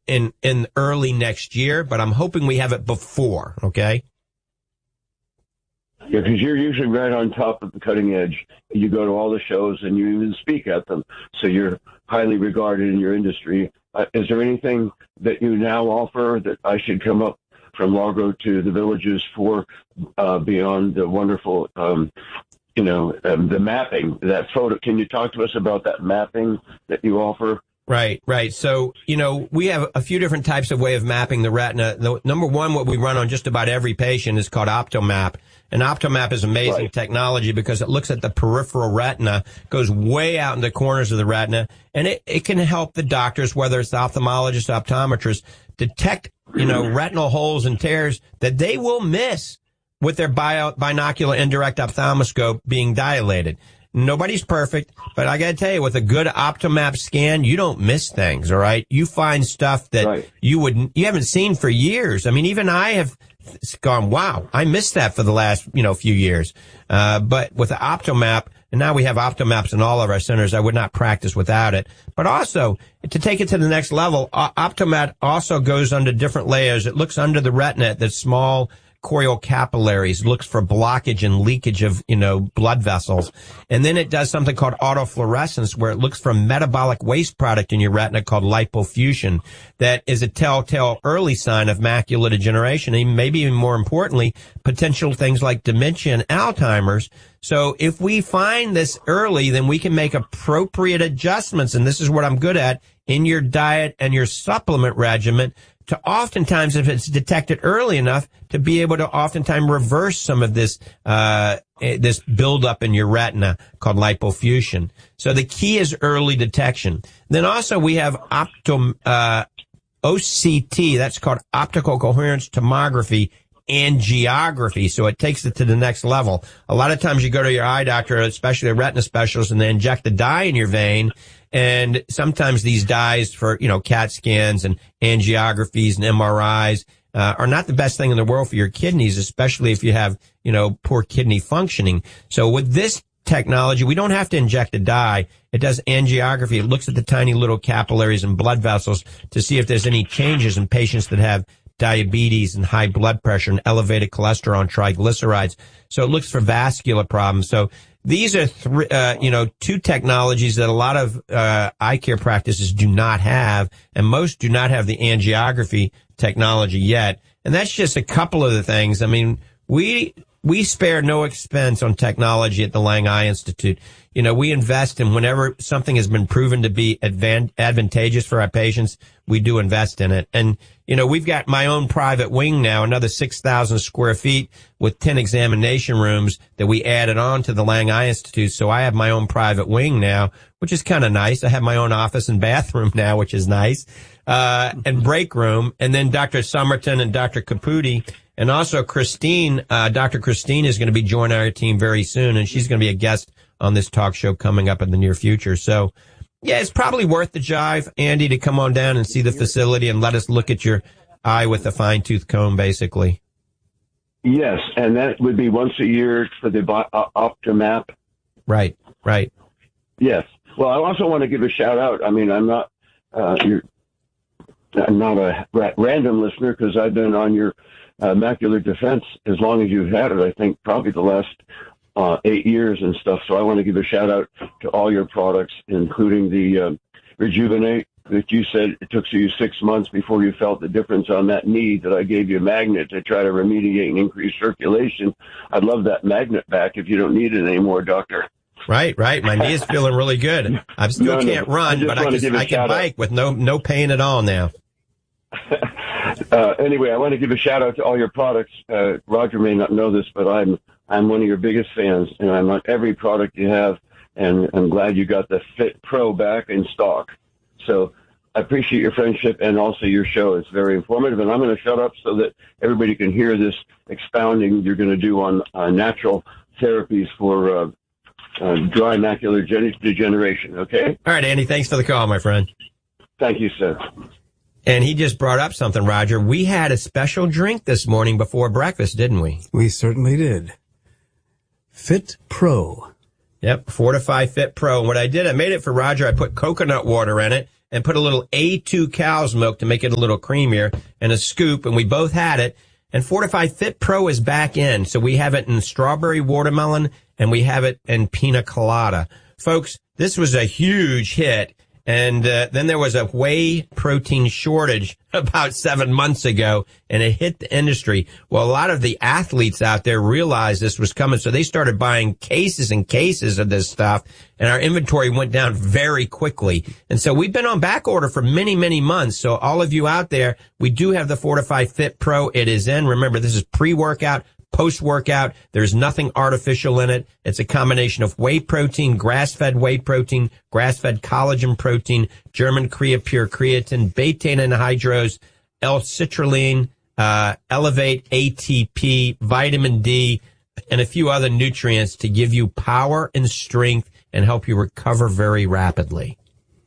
in early next year, but I'm hoping we have it before, okay? Yeah, because you're usually right on top of the cutting edge. You go to all the shows and you even speak at them, so you're highly regarded in your industry. Is there anything that you now offer that I should come up from Largo to the Villages for beyond the wonderful, the mapping, that photo? Can you talk to us about that mapping that you offer? Right. So, we have a few different types of way of mapping the retina. Number one, what we run on just about every patient is called OptoMap. And OptoMap is amazing technology because it looks at the peripheral retina, goes way out in the corners of the retina, and it can help the doctors, whether it's the ophthalmologist, optometrist, detect, retinal holes and tears that they will miss with their binocular indirect ophthalmoscope being dilated. Nobody's perfect, but I got to tell you, with a good OptoMap scan, you don't miss things, all right? You find stuff that you haven't seen for years. I mean, even I have gone, wow, I missed that for the last, few years. But with the OptoMap, and now we have OptoMaps in all of our centers, I would not practice without it. But also, to take it to the next level, OptoMap also goes under different layers. It looks under the retina at the small choroidal capillaries, looks for blockage and leakage of, blood vessels. And then it does something called autofluorescence, where it looks for metabolic waste product in your retina called lipofuscin. That is a telltale early sign of macular degeneration, and maybe even more importantly, potential things like dementia and Alzheimer's. So if we find this early, then we can make appropriate adjustments, and this is what I'm good at, in your diet and your supplement regimen, to oftentimes, if it's detected early enough, to be able to oftentimes reverse some of this buildup in your retina called lipofuscin. So the key is early detection. Then also we have OCT, that's called optical coherence tomography, angiography. So it takes it to the next level. A lot of times you go to your eye doctor, especially a retina specialist, and they inject a dye in your vein. And sometimes these dyes for, CAT scans and angiographies and MRIs, are not the best thing in the world for your kidneys, especially if you have, poor kidney functioning. So with this technology, we don't have to inject a dye. It does angiography. It looks at the tiny little capillaries and blood vessels to see if there's any changes in patients that have diabetes and high blood pressure and elevated cholesterol and triglycerides. So it looks for vascular problems. So these are two technologies that a lot of eye care practices do not have, and most do not have the angiography technology yet. And that's just a couple of the things. I mean, we spare no expense on technology at the Lang Eye Institute. We invest in whenever something has been proven to be advantageous for our patients, we do invest in it. And, we've got my own private wing now, another 6,000 square feet with 10 examination rooms that we added on to the Lang Eye Institute. So I have my own private wing now, which is kind of nice. I have my own office and bathroom now, which is nice, and break room. And then Dr. Somerton and Dr. Caputi, and also Christine, Dr. Christine is going to be joining our team very soon, and she's going to be a guest on this talk show coming up in the near future. So, yeah, it's probably worth the jive, Andy, to come on down and see the facility and let us look at your eye with a fine-tooth comb, basically. Yes, and that would be once a year for the OptoMap. Right. Yes. Well, I also want to give a shout-out. I mean, I'm not a random listener because I've been on your macular defense as long as you've had it, I think probably the last 8 years and stuff. So I want to give a shout out to all your products, including the Rejuvenate that you said it took you 6 months before you felt the difference on that knee that I gave you a magnet to try to remediate and increase circulation. I'd love that magnet back if you don't need it anymore, doctor. Right. My knee is feeling really good. I still can't run, but I can bike with no pain at all now. Anyway, I want to give a shout out to all your products. Roger may not know this, but I'm one of your biggest fans, and I'm on every product you have, and I'm glad you got the Fit Pro back in stock. So I appreciate your friendship and also your show. It's very informative, and I'm going to shut up so that everybody can hear this expounding you're going to do on natural therapies for dry macular degeneration, okay? All right, Andy, thanks for the call, my friend. Thank you, sir. And he just brought up something, Roger. We had a special drink this morning before breakfast, didn't we? We certainly did. Fit Pro. Yep, Fortify Fit Pro. And what I did, I made it for Roger. I put coconut water in it, and put a little A2 cow's milk to make it a little creamier and a scoop, and we both had it. And Fortify Fit Pro is back in. So we have it in strawberry watermelon and we have it in pina colada. Folks, this was a huge hit. And then there was a whey protein shortage about 7 months ago, and it hit the industry. Well, a lot of the athletes out there realized this was coming, so they started buying cases and cases of this stuff, and our inventory went down very quickly. And so we've been on back order for many, many months. So all of you out there, we do have the Fortify Fit Pro. It is in. Remember, this is pre-workout. Post-workout, there's nothing artificial in it. It's a combination of whey protein, grass-fed whey protein, grass-fed collagen protein, German Creapure creatine, betaine anhydrous, L-citrulline, Elevate ATP, vitamin D, and a few other nutrients to give you power and strength and help you recover very rapidly.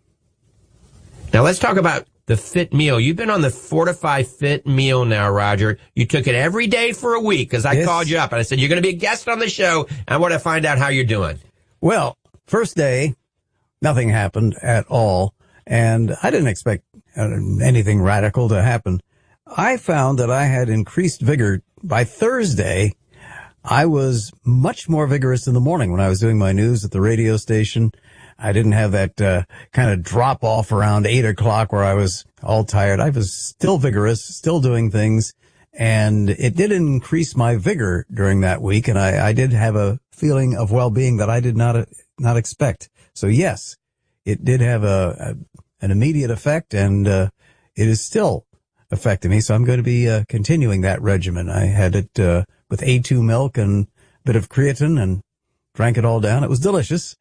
Now let's talk about the Fit Meal. You've been on the Fortify Fit Meal now, Roger. You took it every day for a week because I called you up and I said, you're going to be a guest on the show. I want to find out how you're doing. Well, first day, nothing happened at all. And I didn't expect anything radical to happen. I found that I had increased vigor. By Thursday, I was much more vigorous in the morning when I was doing my news at the radio station. I didn't have that kind of drop off around 8 o'clock where I was all tired. I was still vigorous, still doing things, and it did increase my vigor during that week. And I did have a feeling of well-being that I did not expect. So yes, it did have an immediate effect, and it is still affecting me. So I'm going to be continuing that regimen. I had it with A2 milk and a bit of creatine and drank it all down. It was delicious.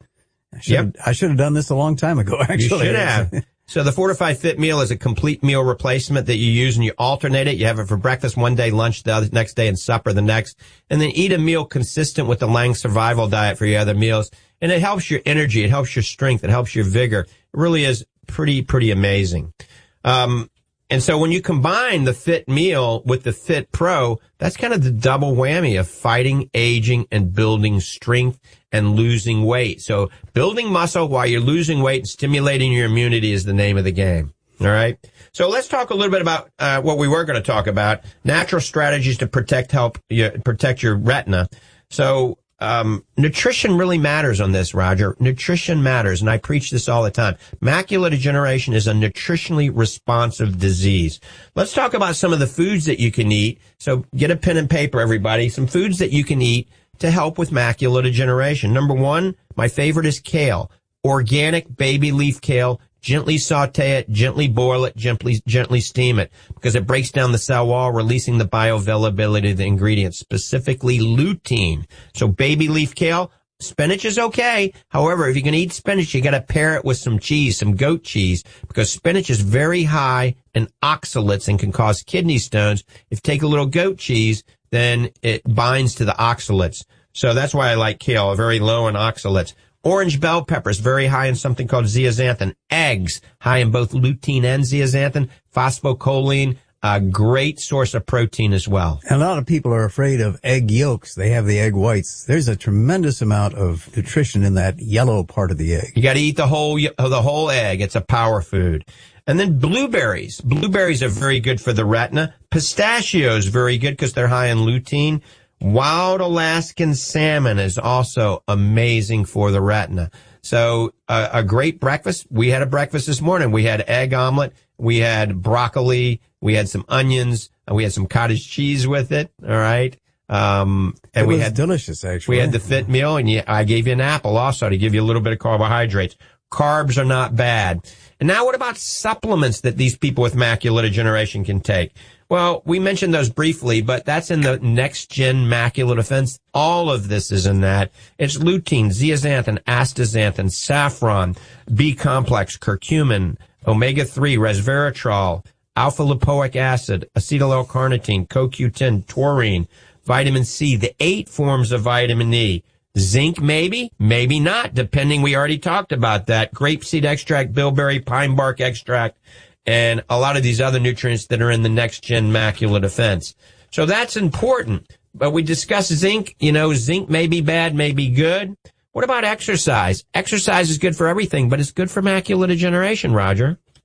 I should have done this a long time ago, actually. You should have. So the Fortify Fit Meal is a complete meal replacement that you use and you alternate it. You have it for breakfast one day, lunch the next day, and supper the next. And then eat a meal consistent with the Lang Survival Diet for your other meals. And it helps your energy. It helps your strength. It helps your vigor. It really is pretty amazing. And so when you combine the Fit Meal with the Fit Pro, that's kind of the double whammy of fighting aging and building strength and losing weight. So building muscle while you're losing weight and stimulating your immunity is the name of the game. All right. So let's talk a little bit about what we were going to talk about, natural strategies to protect your retina. So nutrition really matters on this, Roger. Nutrition matters, and I preach this all the time. Macular degeneration is a nutritionally responsive disease. Let's talk about some of the foods that you can eat. So get a pen and paper, everybody. Some foods that you can eat to help with macular degeneration. Number one, my favorite is kale. Organic baby leaf kale. Gently saute it, gently boil it, gently steam it, because it breaks down the cell wall, releasing the bioavailability of the ingredients, specifically lutein. So baby leaf kale, spinach is okay. However, if you're going to eat spinach, you got to pair it with some cheese, some goat cheese, because spinach is very high in oxalates and can cause kidney stones. If you take a little goat cheese, then it binds to the oxalates. So that's why I like kale, very low in oxalates. Orange bell peppers, very high in something called zeaxanthin. Eggs, high in both lutein and zeaxanthin. Phosphocholine, a great source of protein as well. And a lot of people are afraid of egg yolks. They have the egg whites. There's a tremendous amount of nutrition in that yellow part of the egg. You got to eat the whole egg. It's a power food. And then blueberries. Blueberries are very good for the retina. Pistachios, very good because they're high in lutein. Wild Alaskan salmon is also amazing for the retina. So a great breakfast. We had a breakfast this morning. We had egg omelet. We had broccoli. We had some onions. And we had some cottage cheese with it. All right. And it was delicious, actually. We had the Fit Meal, and I gave you an apple also to give you a little bit of carbohydrates. Carbs are not bad. And now what about supplements that these people with macular degeneration can take? Well, we mentioned those briefly, but that's in the Next Gen Macular Defense. All of this is in that. It's lutein, zeaxanthin, astaxanthin, saffron, B-complex, curcumin, omega-3, resveratrol, alpha-lipoic acid, acetyl L-carnitine, CoQ10, taurine, vitamin C, the 8 forms of vitamin E. Zinc, maybe not, depending. We already talked about that. Grapeseed extract, bilberry, pine bark extract, and a lot of these other nutrients that are in the Next Gen Macular Defense. So that's important. But we discussed zinc. Zinc may be bad, may be good. What about exercise? Exercise is good for everything, but it's good for macular degeneration, Roger.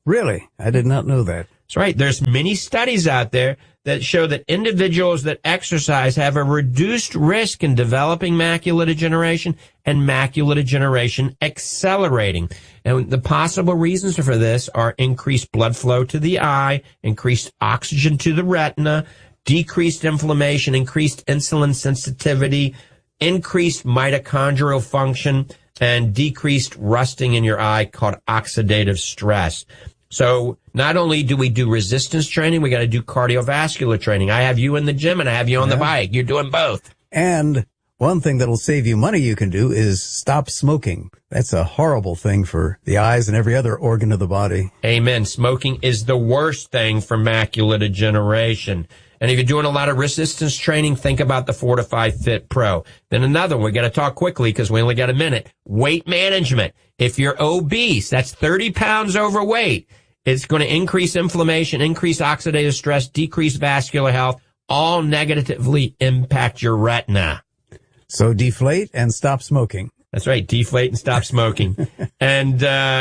Really? I did not know that. That's right. There's many studies out there that show that individuals that exercise have a reduced risk in developing macular degeneration and macular degeneration accelerating. And the possible reasons for this are increased blood flow to the eye, increased oxygen to the retina, decreased inflammation, increased insulin sensitivity, increased mitochondrial function, and decreased rusting in your eye called oxidative stress. So not only do we do resistance training, we got to do cardiovascular training. I have you in the gym and I have you on the bike. You're doing both. And one thing that'll save you money you can do is stop smoking. That's a horrible thing for the eyes and every other organ of the body. Amen. Smoking is the worst thing for macular degeneration. And if you're doing a lot of resistance training, think about the Fortify Fit Pro. Then another one, we got to talk quickly because we only got a minute. Weight management. If you're obese, that's 30 pounds overweight, it's going to increase inflammation, increase oxidative stress, decrease vascular health, all negatively impact your retina. So deflate and stop smoking. That's right. Deflate and stop smoking. And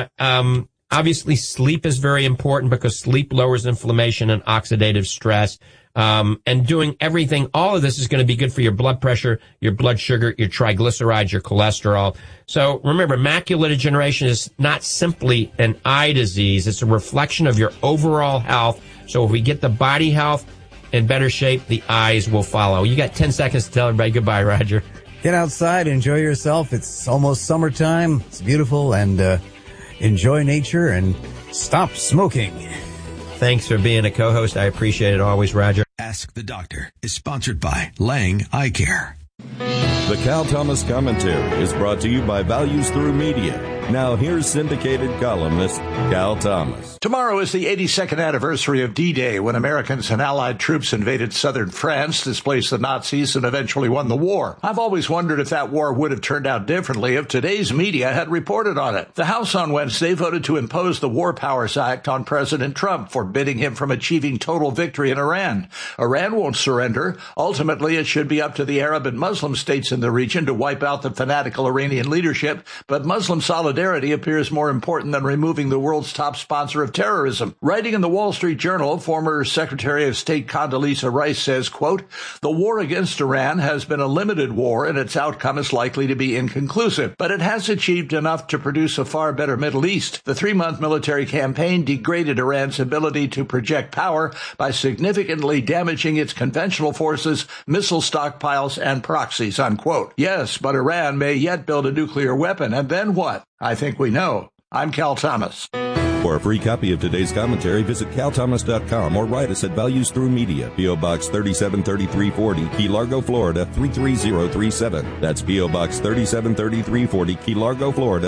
obviously sleep is very important because sleep lowers inflammation and oxidative stress. And doing everything, all of this is going to be good for your blood pressure, your blood sugar, your triglycerides, your cholesterol. So remember, macular degeneration is not simply an eye disease. It's a reflection of your overall health. So if we get the body health in better shape, the eyes will follow. You got 10 seconds to tell everybody goodbye, Roger. Get outside, enjoy yourself. It's almost summertime. It's beautiful, and enjoy nature and stop smoking. Thanks for being a co-host. I appreciate it always, Roger. Ask the Doctor is sponsored by Lang Eye Care. The Cal Thomas Commentary is brought to you by Values Through Media. Now here's syndicated columnist Cal Thomas. Tomorrow is the 82nd anniversary of D-Day, when Americans and Allied troops invaded southern France, displaced the Nazis, and eventually won the war. I've always wondered if that war would have turned out differently if today's media had reported on it. The House on Wednesday voted to impose the War Powers Act on President Trump, forbidding him from achieving total victory in Iran. Iran won't surrender. Ultimately, it should be up to the Arab and Muslim states in the region to wipe out the fanatical Iranian leadership, but Muslim solidarity appears more important than removing the world's top sponsor of terrorism. Writing in the Wall Street Journal, former Secretary of State Condoleezza Rice says, quote, "The war against Iran has been a limited war and its outcome is likely to be inconclusive, but it has achieved enough to produce a far better Middle East. The 3-month military campaign degraded Iran's ability to project power by significantly damaging its conventional forces, missile stockpiles, and proxies," unquote. Yes, but Iran may yet build a nuclear weapon, and then what? I think we know. I'm Cal Thomas. For a free copy of today's commentary, visit calthomas.com or write us at Values Through Media, P.O. Box 373340, Key Largo, Florida 33037. That's P.O. Box 373340, Key Largo, Florida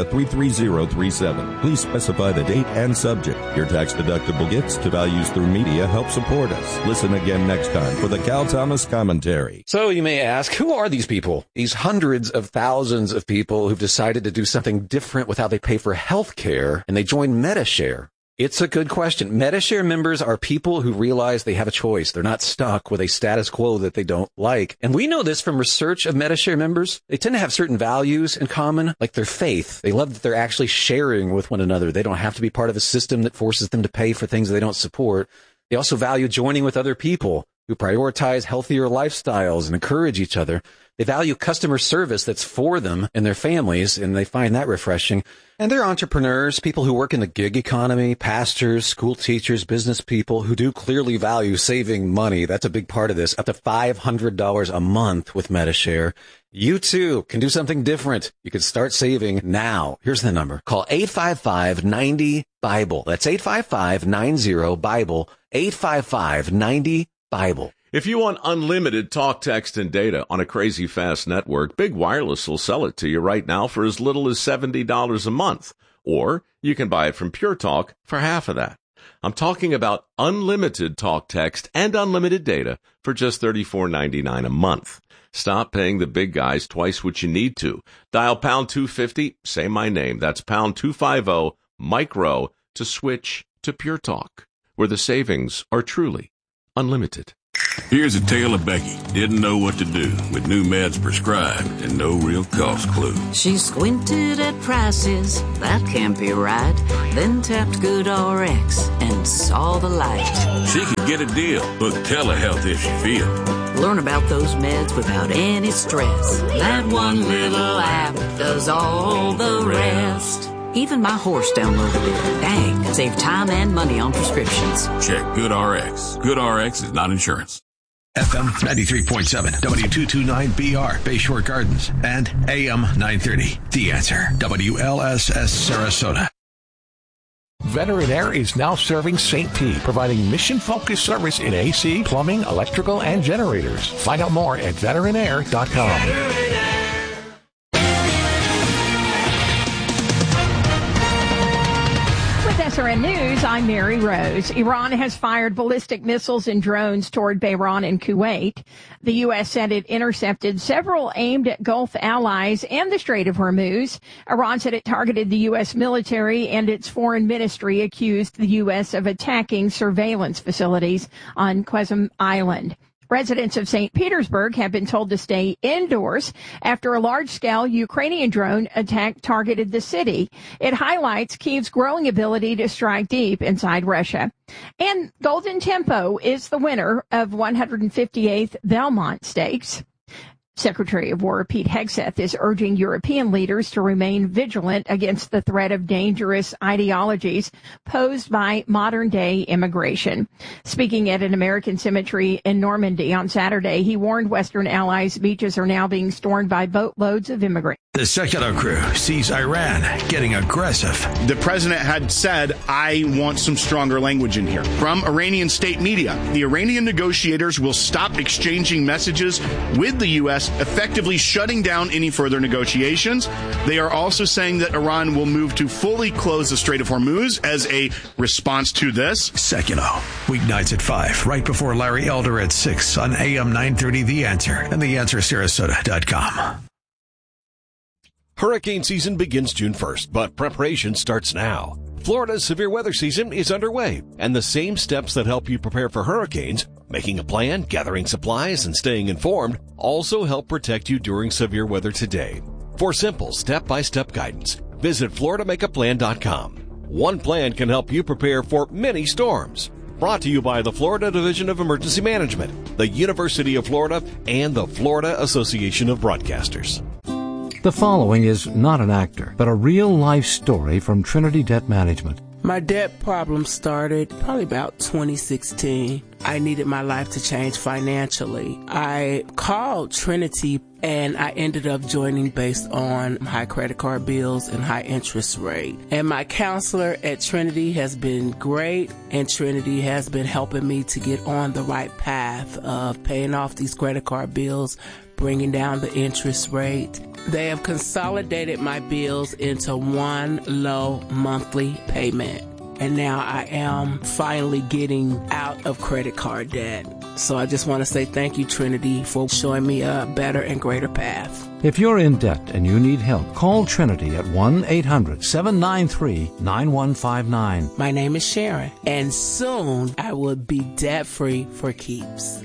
33037. Please specify the date and subject. Your tax-deductible gifts to Values Through Media help support us. Listen again next time for the Cal Thomas Commentary. So you may ask, who are these people? These hundreds of thousands of people who've decided to do something different with how they pay for health care, and they join Medi-Share. It's a good question. Medi-Share members are people who realize they have a choice. They're not stuck with a status quo that they don't like. And we know this from research of Medi-Share members. They tend to have certain values in common, like their faith. They love that they're actually sharing with one another. They don't have to be part of a system that forces them to pay for things they don't support. They also value joining with other people who prioritize healthier lifestyles and encourage each other. They value customer service that's for them and their families, and they find that refreshing. And they're entrepreneurs, people who work in the gig economy, pastors, school teachers, business people who do clearly value saving money. That's a big part of this. Up to $500 a month with Medi-Share. You too can do something different. You can start saving now. Here's the number. Call 855-90-BIBLE. That's 855-90-BIBLE. 855-90-BIBLE. If you want unlimited talk, text, and data on a crazy fast network, Big Wireless will sell it to you right now for as little as $70 a month. Or you can buy it from Pure Talk for half of that. I'm talking about unlimited talk, text, and unlimited data for just $34.99 a month. Stop paying the big guys twice what you need to. Dial pound 250, say my name. That's pound 250, micro, to switch to Pure Talk, where the savings are truly unlimited. Here's a tale of Becky. Didn't know what to do with new meds prescribed and no real cost clue. She squinted at prices, that can't be right. Then tapped GoodRx and saw the light. She could get a deal. Book telehealth if she feels. Learn about those meds without any stress. That one little app does all the rest. Even my horse downloaded it. Dang, save time and money on prescriptions. Check GoodRx. GoodRx is not insurance. FM 93.7, W229BR, Bayshore Gardens, and AM 930. The Answer, WLSS Sarasota. Veteran Air is now serving St. Pete, providing mission-focused service in AC, plumbing, electrical, and generators. Find out more at veteranair.com. SRN News, I'm Mary Rose. Iran has fired ballistic missiles and drones toward Bahrain and Kuwait. The U.S. said it intercepted several aimed at Gulf allies and the Strait of Hormuz. Iran said it targeted the U.S. military, and its foreign ministry accused the U.S. of attacking surveillance facilities on Qasem Island. Residents of St. Petersburg have been told to stay indoors after a large-scale Ukrainian drone attack targeted the city. It highlights Kyiv's growing ability to strike deep inside Russia. And Golden Tempo is the winner of 158th Belmont Stakes. Secretary of War Pete Hegseth is urging European leaders to remain vigilant against the threat of dangerous ideologies posed by modern-day immigration. Speaking at an American cemetery in Normandy on Saturday, he warned Western allies beaches are now being stormed by boatloads of immigrants. The Secular Crew sees Iran getting aggressive. The president had said, I want some stronger language in here. From Iranian state media, the Iranian negotiators will stop exchanging messages with the U.S., effectively shutting down any further negotiations. They are also saying that Iran will move to fully close the Strait of Hormuz as a response to this. Secular, weeknights at 5, right before Larry Elder at 6 on AM 930 The Answer and TheAnswerSarasota.com. Hurricane season begins June 1st, but preparation starts now. Florida's severe weather season is underway, and the same steps that help you prepare for hurricanes, making a plan, gathering supplies, and staying informed, also help protect you during severe weather today. For simple step-by-step guidance, visit FloridaMakeAPlan.com. One plan can help you prepare for many storms. Brought to you by the Florida Division of Emergency Management, the University of Florida, and the Florida Association of Broadcasters. The following is not an actor, but a real-life story from Trinity Debt Management. My debt problem started probably about 2016. I needed my life to change financially. I called Trinity and I ended up joining based on high credit card bills and high interest rate. And my counselor at Trinity has been great, and Trinity has been helping me to get on the right path of paying off these credit card bills, bringing down the interest rate. They have consolidated my bills into one low monthly payment. And now I am finally getting out of credit card debt. So I just want to say thank you, Trinity, for showing me a better and greater path. If you're in debt and you need help, call Trinity at 1-800-793-9159. My name is Sharon, and soon I will be debt-free for keeps.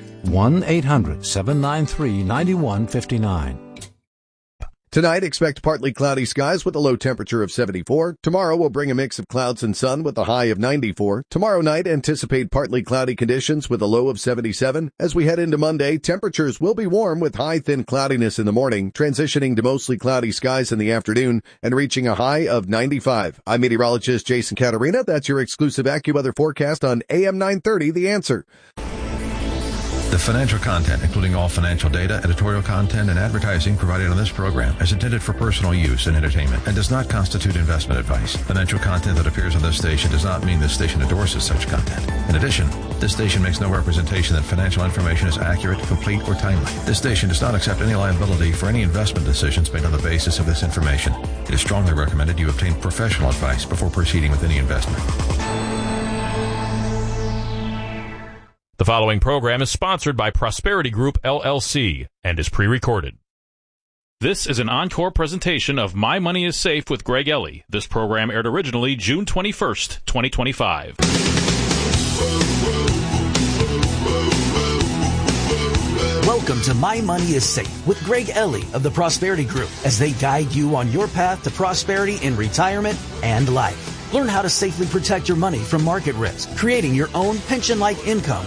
1-800-793-9159. Tonight, expect partly cloudy skies with a low temperature of 74. Tomorrow will bring a mix of clouds and sun with a high of 94. Tomorrow night, anticipate partly cloudy conditions with a low of 77. As we head into Monday, temperatures will be warm with high thin cloudiness in the morning, transitioning to mostly cloudy skies in the afternoon and reaching a high of 95. I'm meteorologist Jason Caterina. That's your exclusive AccuWeather forecast on AM 930, The Answer. The financial content, including all financial data, editorial content, and advertising provided on this program is intended for personal use and entertainment and does not constitute investment advice. Financial content that appears on this station does not mean this station endorses such content. In addition, this station makes no representation that financial information is accurate, complete, or timely. This station does not accept any liability for any investment decisions made on the basis of this information. It is strongly recommended you obtain professional advice before proceeding with any investment. The following program is sponsored by Prosperity Group, LLC, and is pre-recorded. This is an encore presentation of My Money is Safe with Greg Ellie. This program aired originally June 21st, 2025. Welcome to My Money is Safe with Greg Ellie of the Prosperity Group as they guide you on your path to prosperity in retirement and life. Learn how to safely protect your money from market risk, creating your own pension-like income